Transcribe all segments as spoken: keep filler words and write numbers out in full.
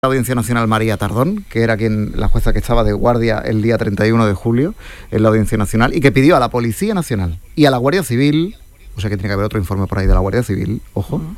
la Audiencia Nacional María Tardón, que era quien la jueza que estaba de guardia el día treinta y uno de julio en la Audiencia Nacional, y que pidió a la Policía Nacional y a la Guardia Civil, o sea que tiene que haber otro informe por ahí de la Guardia Civil, ojo, uh-huh.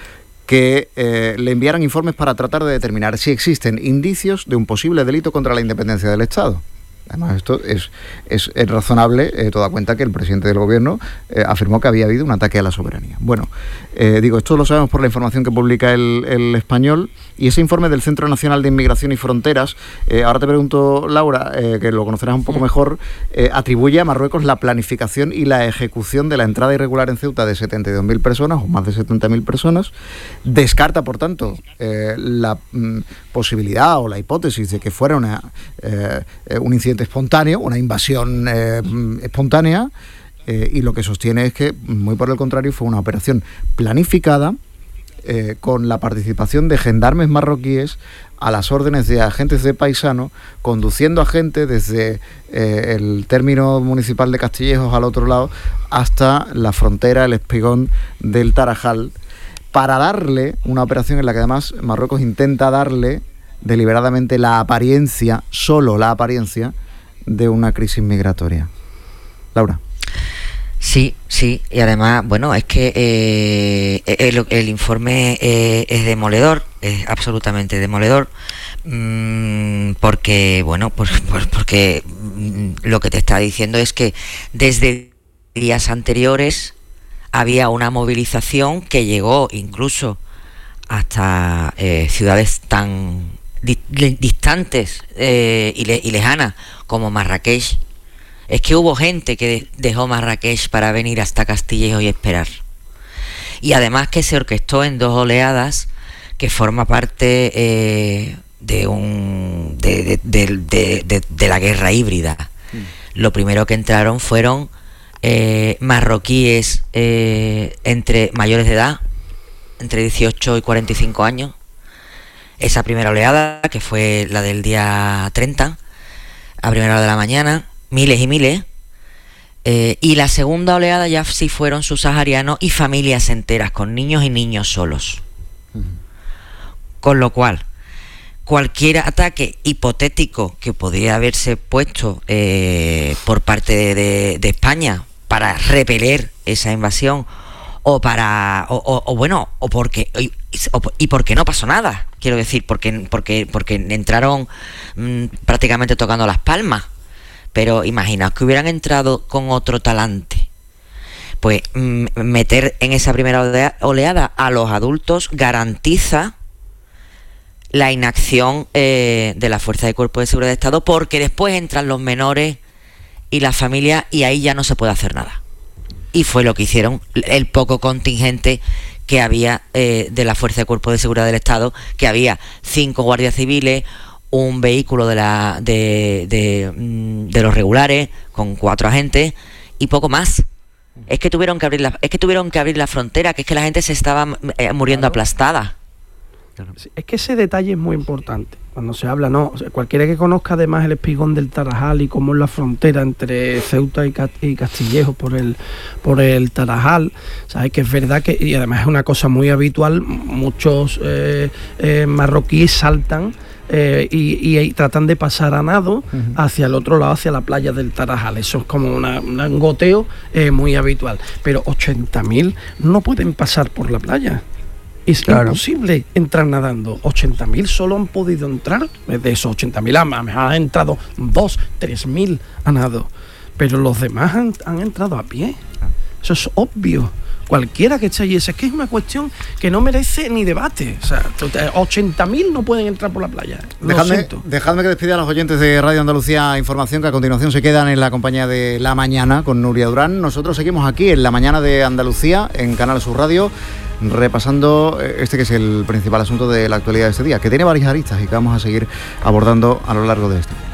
que eh, le enviaran informes para tratar de determinar si existen indicios de un posible delito contra la independencia del Estado. Además, esto es, es, es razonable, eh, toda cuenta que el presidente del gobierno eh, afirmó que había habido un ataque a la soberanía. Bueno, eh, digo, esto lo sabemos por la información que publica el, el Español, y ese informe del Centro Nacional de Inmigración y Fronteras, eh, ahora te pregunto, Laura, eh, que lo conocerás un poco mejor, eh, atribuye a Marruecos la planificación y la ejecución de la entrada irregular en Ceuta de setenta y dos mil personas, o más de setenta mil personas, descarta, por tanto, eh, la mm, posibilidad o la hipótesis de que fuera una, eh, un incidente espontáneo, una invasión eh, espontánea, eh, y lo que sostiene es que, muy por el contrario, fue una operación planificada eh, con la participación de gendarmes marroquíes a las órdenes de agentes de paisano, conduciendo a gente desde eh, el término municipal de Castillejos al otro lado hasta la frontera, el espigón del Tarajal, para darle una operación en la que además Marruecos intenta darle deliberadamente la apariencia, solo la apariencia, de una crisis migratoria. Laura. Sí, sí, y además, bueno, es que eh, el, el informe eh, es demoledor, es absolutamente demoledor, mmm, porque, bueno, pues, pues porque mmm, lo que te está diciendo es que desde días anteriores había una movilización que llegó incluso hasta eh, ciudades tan di- distantes eh, y, le- y lejanas como Marrakech. Es que hubo gente que dejó Marrakech para venir hasta Castillejo y esperar. Y además que se orquestó en dos oleadas, que forma parte eh, de un de, de, de, de, de, de la guerra híbrida. Mm. Lo primero que entraron fueron eh, marroquíes eh, entre mayores de edad, entre dieciocho y cuarenta y cinco años. Esa primera oleada, que fue la del día treinta, a primera hora de la mañana, miles y miles, eh, y la segunda oleada ya sí fueron subsaharianos y familias enteras, con niños y niños solos. Uh-huh. Con lo cual, cualquier ataque hipotético que podría haberse puesto eh, por parte de, de, de España para repeler esa invasión, o para, o, o, o bueno, o porque, y, o, y porque no pasó nada, quiero decir, porque, porque, porque entraron mmm, prácticamente tocando las palmas. Pero imaginaos que hubieran entrado con otro talante. Pues mm, meter en esa primera oleada a los adultos garantiza la inacción eh, de la Fuerza de Cuerpo de Seguridad de Estado, porque después entran los menores y las familias y ahí ya no se puede hacer nada. Y fue lo que hicieron el poco contingente que había eh, de la Fuerza de Cuerpo de Seguridad del Estado, que había cinco guardias civiles, un vehículo de la de, de, de los regulares con cuatro agentes y poco más. Es que tuvieron que abrir la, es que tuvieron que abrir la frontera, que es que la gente se estaba eh, muriendo claro. aplastada. Es que ese detalle es muy importante. Cuando se habla, no, o sea, cualquiera que conozca además el espigón del Tarajal y cómo es la frontera entre Ceuta y, Cast- y Castillejo por el por el Tarajal, sabe que es verdad que, y además es una cosa muy habitual, muchos eh, eh, marroquíes saltan Eh, y, y tratan de pasar a nado uh-huh. hacia el otro lado, hacia la playa del Tarajal. Eso es como una, un goteo eh, muy habitual. Pero ochenta mil no pueden pasar por la playa. Es claro. imposible entrar nadando. ochenta mil solo han podido entrar. De esos ochenta mil han, han entrado dos, tres mil a nado. Pero los demás han, han entrado a pie. Eso es obvio. Cualquiera que esté allí, es que es una cuestión que no merece ni debate. O sea, ochenta mil no pueden entrar por la playa. Dejadme, dejadme que despida a los oyentes de Radio Andalucía Información, que a continuación se quedan en la compañía de La Mañana con Nuria Durán. Nosotros seguimos aquí en La Mañana de Andalucía, en Canal Sur Radio, repasando este que es el principal asunto de la actualidad de este día, que tiene varias aristas y que vamos a seguir abordando a lo largo de este.